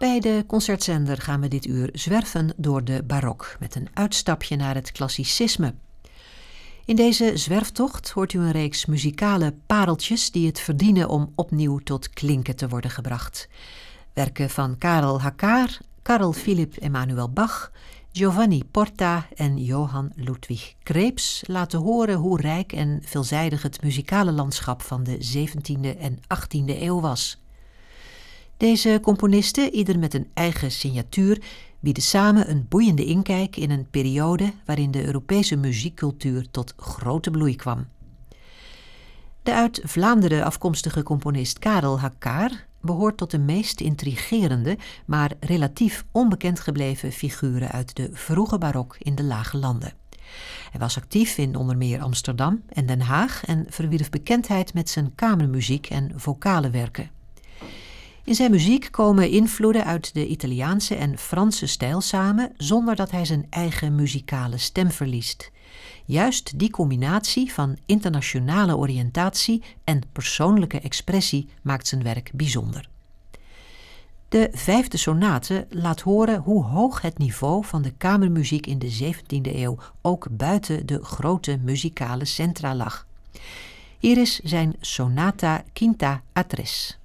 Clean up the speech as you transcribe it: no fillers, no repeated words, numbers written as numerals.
Bij de concertzender gaan we dit uur zwerven door de barok met een uitstapje naar het klassicisme. In deze zwerftocht hoort u een reeks muzikale pareltjes die het verdienen om opnieuw tot klinken te worden gebracht. Werken van Karel Hackar, Carl Philipp Emanuel Bach, Giovanni Porta en Johann Ludwig Krebs laten horen hoe rijk en veelzijdig het muzikale landschap van de 17e en 18e eeuw was. Deze componisten, ieder met een eigen signatuur, bieden samen een boeiende inkijk in een periode waarin de Europese muziekcultuur tot grote bloei kwam. De uit Vlaanderen afkomstige componist Karel Hackar behoort tot de meest intrigerende, maar relatief onbekend gebleven figuren uit de vroege barok in de Lage Landen. Hij was actief in onder meer Amsterdam en Den Haag en verwierf bekendheid met zijn kamermuziek en vocale werken. In zijn muziek komen invloeden uit de Italiaanse en Franse stijl samen, zonder dat hij zijn eigen muzikale stem verliest. Juist die combinatie van internationale oriëntatie en persoonlijke expressie maakt zijn werk bijzonder. De 5e sonate laat horen hoe hoog het niveau van de kamermuziek in de 17e eeuw ook buiten de grote muzikale centra lag. Hier is zijn Sonata Quinta a Tres.